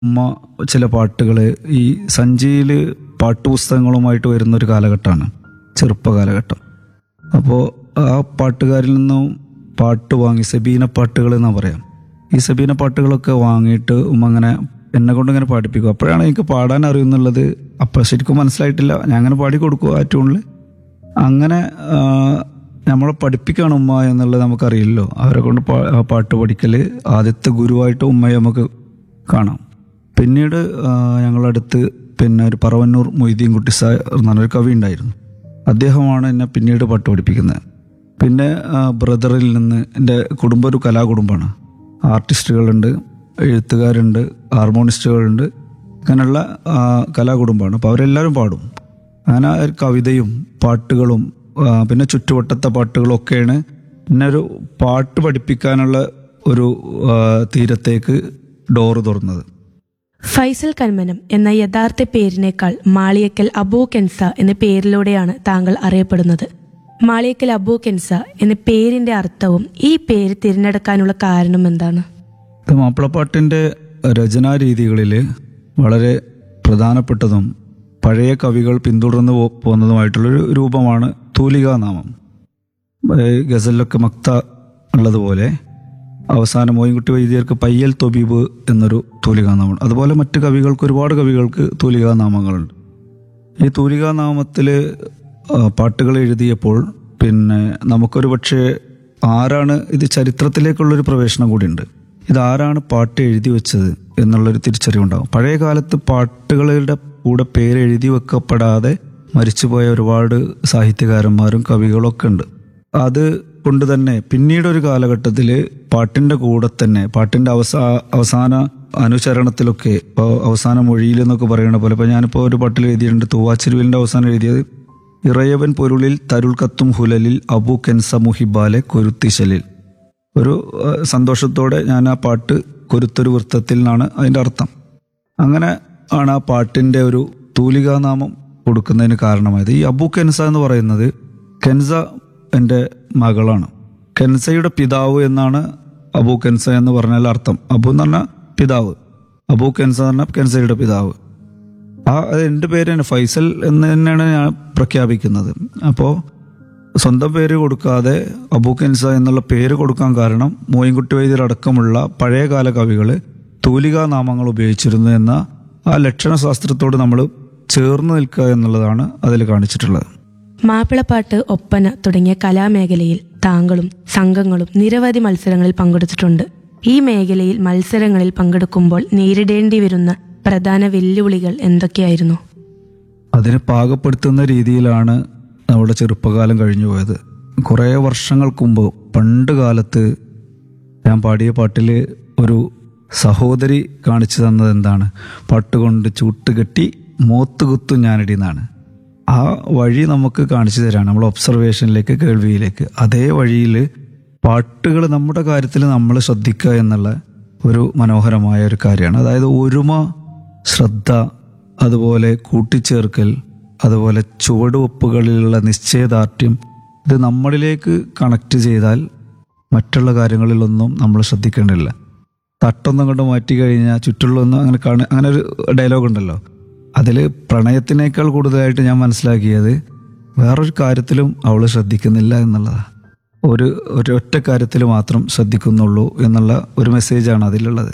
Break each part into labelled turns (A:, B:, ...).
A: ഉമ്മ ചില പാട്ടുകൾ ഈ സഞ്ചിയിൽ പാട്ടുപുസ്തകങ്ങളുമായിട്ട് വരുന്നൊരു കാലഘട്ടമാണ്, ചെറുപ്പകാലഘട്ടം. അപ്പോൾ ആ പാട്ടുകാരിൽ നിന്നും പാട്ട് വാങ്ങി, സബീന പാട്ടുകൾ എന്നാ പറയാം. ഈ സബീന പാട്ടുകളൊക്കെ വാങ്ങിയിട്ട് ഉമ്മ അങ്ങനെ എന്നെ കൊണ്ട് ഇങ്ങനെ പാടിപ്പിക്കും. അപ്പോഴാണ് എനിക്ക് പാടാൻ അറിയുന്നുള്ളത്. അപ്പം ശരിക്കും മനസ്സിലായിട്ടില്ല, ഞാൻ അങ്ങനെ പാടി കൊടുക്കും ആ ട്യൂണിൽ. അങ്ങനെ നമ്മളെ പഠിപ്പിക്കുകയാണ് ഉമ്മ എന്നുള്ളത് നമുക്കറിയില്ലല്ലോ. അവരെ കൊണ്ട് പാട്ട് പഠിക്കൽ ആദ്യത്തെ ഗുരുവായിട്ട് ഉമ്മയെ നമുക്ക് കാണാം. പിന്നീട് ഞങ്ങളടുത്ത് പിന്നെ ഒരു പറവന്നൂർ മൊയ്തീൻ കുട്ടി സാർ എന്ന് പറഞ്ഞൊരു കവി ഉണ്ടായിരുന്നു. അദ്ദേഹമാണ് എന്നെ പിന്നീട് പാട്ട് പഠിപ്പിക്കുന്നത്. പിന്നെ ബ്രദറിൽ നിന്ന്, എൻ്റെ കുടുംബം ഒരു കലാകുടുംബമാണ്. ആർട്ടിസ്റ്റുകളുണ്ട്, എഴുത്തുകാരുണ്ട്, ഹാർമോണിസ്റ്റുകളുണ്ട്, അങ്ങനെയുള്ള കലാകുടുംബമാണ്. അപ്പോൾ അവരെല്ലാവരും പാടും. അങ്ങനെ ഒരു കവിതയും പാട്ടുകളും പിന്നെ ചുറ്റുവട്ടത്തെ പാട്ടുകളൊക്കെയാണ് എന്നെ ഒരു പാട്ട് പഠിപ്പിക്കാനുള്ള ഒരു തീരത്തേക്ക് ഡോറ് തുറന്നത്.
B: ഫൈസൽ കന്മനം എന്ന യഥാർത്ഥ പേരിനേക്കാൾ മാളിയേക്കൽ അബൂ കെൻസ എന്ന പേരിലൂടെയാണ് താങ്കൾ അറിയപ്പെടുന്നത്. മാളിയേക്കൽ അബൂ കെൻസ എന്ന പേരിന്റെ അർത്ഥവും ഈ പേര് തിരഞ്ഞെടുക്കാനുള്ള കാരണം എന്താണ്?
A: മാപ്പിളപ്പാട്ടിൻ്റെ രചനാ രീതികളിൽ വളരെ പ്രധാനപ്പെട്ടതും പഴയ കവികൾ പിന്തുടർന്നു പോകുന്നതുമായിട്ടുള്ളൊരു രൂപമാണ് തൂലികാനാമം. ഗസലിലൊക്കെ മക്ത ഉള്ളതുപോലെ അവസാനം മോയിൻകുട്ടി വൈദ്യർക്ക് പയ്യൽ തൊബീബ് എന്നൊരു തൂലികാനാമമാണ്. അതുപോലെ മറ്റ് കവികൾക്ക്, ഒരുപാട് കവികൾക്ക് തൂലികാനാമങ്ങളുണ്ട്. ഈ തൂലികാനാമത്തിൽ പാട്ടുകൾ എഴുതിയപ്പോൾ പിന്നെ നമുക്കൊരു പക്ഷേ ആരാണ് ഇത്, ചരിത്രത്തിലേക്കുള്ളൊരു പ്രവേശനം കൂടിയുണ്ട്. ഇതാരാണ് പാട്ട് എഴുതി വെച്ചത് എന്നുള്ളൊരു തിരിച്ചറിവുണ്ടാകും. പഴയ കാലത്ത് പാട്ടുകളുടെ കൂടെ പേര് എഴുതി വെക്കപ്പെടാതെ മരിച്ചുപോയ ഒരുപാട് സാഹിത്യകാരന്മാരും കവികളൊക്കെ ഉണ്ട്. അത് കൊണ്ട് തന്നെ പിന്നീടൊരു കാലഘട്ടത്തിൽ പാട്ടിൻ്റെ കൂടെ തന്നെ പാട്ടിൻ്റെ അവസാന അനുചരണത്തിലൊക്കെ, ഇപ്പോൾ അവസാന മൊഴിയിൽ എന്നൊക്കെ പറയുന്ന പോലെ, ഇപ്പോൾ ഞാനിപ്പോൾ ഒരു പാട്ടിൽ എഴുതിയിട്ടുണ്ട്, തൂവാച്ചിരുവിലിൻ്റെ അവസാനം എഴുതിയത് ഇറയവൻ പൊരുളിൽ തരുൾ കത്തും ഹുലലിൽ അബു കെൻസ മുഹിബാലെ കൊരുത്തിശലിൽ. ഒരു സന്തോഷത്തോടെ ഞാൻ ആ പാട്ട് കൊരുത്തൊരു വൃത്തത്തിൽ നിന്നാണ് അതിൻ്റെ അർത്ഥം. അങ്ങനെ ആണ് ആ പാട്ടിൻ്റെ ഒരു തൂലികാനാമം കൊടുക്കുന്നതിന് കാരണമായത്. ഈ അബു കെൻസ എന്ന് പറയുന്നത്, കെൻസ എൻ്റെ മകളാണ്. കെൻസയുടെ പിതാവ് എന്നാണ് അബു കെൻസ എന്ന് പറഞ്ഞാൽ അർത്ഥം. അബു എന്ന് പറഞ്ഞാൽ പിതാവ്, അബു കെൻസ എന്ന് പറഞ്ഞാൽ കെൻസയുടെ പിതാവ്. അത് എൻ്റെ പേര് തന്നെ ഫൈസൽ എന്ന് തന്നെയാണ് ഞാൻ പ്രഖ്യാപിക്കുന്നത്. അപ്പോൾ സ്വന്തം പേര് കൊടുക്കാതെ അബു കെൻസ എന്നുള്ള പേര് കൊടുക്കാൻ കാരണം മോയിൻകുട്ടി വൈദ്യരടക്കമുള്ള പഴയകാല കവികൾ തൂലികാനാമങ്ങൾ ഉപയോഗിച്ചിരുന്നു എന്ന ആ ലക്ഷണശാസ്ത്രത്തോട് നമ്മൾ ചേർന്ന് നിൽക്കുക എന്നുള്ളതാണ് അതിൽ കാണിച്ചിട്ടുള്ളത്.
B: മാപ്പിളപ്പാട്ട്, ഒപ്പന തുടങ്ങിയ കലാമേഖലയിൽ താങ്കളും സംഘങ്ങളും നിരവധി മത്സരങ്ങളിൽ പങ്കെടുത്തിട്ടുണ്ട്. ഈ മേഖലയിൽ മത്സരങ്ങളിൽ പങ്കെടുക്കുമ്പോൾ നേരിടേണ്ടി വരുന്ന പ്രധാന വെല്ലുവിളികൾ എന്തൊക്കെയായിരുന്നു?
A: അതിനെ പാകപ്പെടുത്തുന്ന രീതിയിലാണ് നമ്മുടെ ചെറുപ്പകാലം കഴിഞ്ഞു പോയത്. കുറേ വർഷങ്ങൾക്ക് മുമ്പ്, പണ്ട് കാലത്ത് ഞാൻ പാടിയ പാട്ടിൽ ഒരു സഹോദരി കാണിച്ചു തന്നത് എന്താണ്? പാട്ടുകൊണ്ട് ചൂട്ടുകെട്ടി മോത്തുകുത്തു ഞാനിടി എന്നാണ്. ആ വഴി നമുക്ക് കാണിച്ചു തരാണ്, നമ്മൾ ഒബ്സർവേഷനിലേക്ക്, കേൾവിയിലേക്ക്. അതേ വഴിയിൽ പാട്ടുകൾ നമ്മുടെ കാര്യത്തിൽ നമ്മൾ ശ്രദ്ധിക്കുക എന്നുള്ള ഒരു മനോഹരമായ ഒരു കാര്യമാണ്. അതായത് ഒരുമ, ശ്രദ്ധ, അതുപോലെ കൂട്ടിച്ചേർക്കൽ, അതുപോലെ ചുവടുവെപ്പുകളിലുള്ള നിശ്ചയദാർഢ്യം, ഇത് നമ്മളിലേക്ക് കണക്ട് ചെയ്താൽ മറ്റുള്ള കാര്യങ്ങളിലൊന്നും നമ്മൾ ശ്രദ്ധിക്കേണ്ടില്ല. തട്ടൊന്നും കൊണ്ട് മാറ്റി കഴിഞ്ഞാൽ ചുറ്റുള്ളൊന്നും അങ്ങനെ ഒരു ഡയലോഗ് ഉണ്ടല്ലോ, അതിൽ പ്രണയത്തിനേക്കാൾ കൂടുതലായിട്ട് ഞാൻ മനസ്സിലാക്കിയത് വേറൊരു കാര്യത്തിലും അവൾ ശ്രദ്ധിക്കുന്നില്ല എന്നുള്ളതാണ്. ഒറ്റ കാര്യത്തിൽ മാത്രം ശ്രദ്ധിക്കുന്നുള്ളൂ എന്നുള്ള ഒരു മെസ്സേജാണ് അതിലുള്ളത്.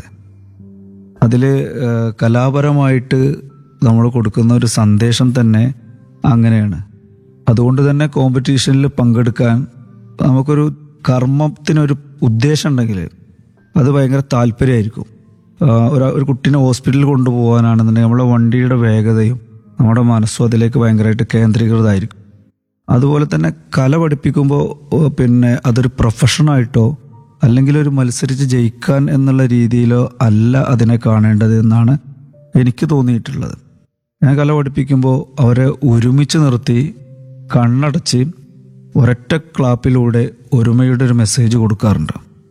A: അതിൽ കലാപരമായിട്ട് നമ്മൾ കൊടുക്കുന്ന ഒരു സന്ദേശം തന്നെ അങ്ങനെയാണ്. അതുകൊണ്ട് തന്നെ കോമ്പറ്റീഷനിൽ പങ്കെടുക്കാൻ നമുക്കൊരു കർമ്മത്തിനൊരു ഉദ്ദേശം ഉണ്ടെങ്കിൽ അത് ഭയങ്കര താല്പര്യമായിരിക്കും. ഒരു കുട്ടീനെ ഹോസ്പിറ്റലിൽ കൊണ്ടുപോകാനാണെന്നുണ്ടെങ്കിൽ നമ്മളെ വണ്ടിയുടെ വേഗതയും നമ്മുടെ മനസ്സും അതിലേക്ക് ഭയങ്കരമായിട്ട് കേന്ദ്രീകൃതമായിരിക്കും. അതുപോലെ തന്നെ കല പഠിപ്പിക്കുമ്പോൾ പിന്നെ അതൊരു പ്രൊഫഷനായിട്ടോ അല്ലെങ്കിൽ ഒരു മത്സരിച്ച് ജയിക്കാൻ എന്നുള്ള രീതിയിലോ അല്ല അതിനെ കാണേണ്ടത് എന്നാണ് എനിക്ക് തോന്നിയിട്ടുള്ളത്. ഞാൻ കല പഠിപ്പിക്കുമ്പോൾ അവരെ ഒരുമിച്ച് നിർത്തി കണ്ണടച്ച് ഒരൊറ്റ ക്ലാപ്പിലൂടെ ഒരുമയുടെ ഒരു മെസ്സേജ് കൊടുക്കാറുണ്ട്.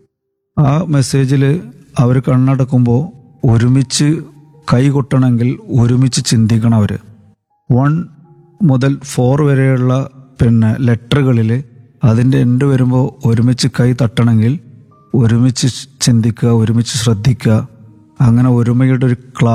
A: ആ മെസ്സേജിൽ അവർ കണ്ണടക്കുമ്പോൾ ഒരുമിച്ച് കൈ കൊട്ടണമെങ്കിൽ ഒരുമിച്ച് ചിന്തിക്കണം. അവർ 1 മുതൽ 4 വരെയുള്ള പിന്നെ ലെറ്ററുകളിൽ അതിൻ്റെ എൻഡ് വരുമ്പോൾ ഒരുമിച്ച് കൈ തട്ടണമെങ്കിൽ ഒരുമിച്ച് ചിന്തിക്കുക, ഒരുമിച്ച് ശ്രദ്ധിക്കുക, അങ്ങനെ ഒരുമയുടെ ഒരു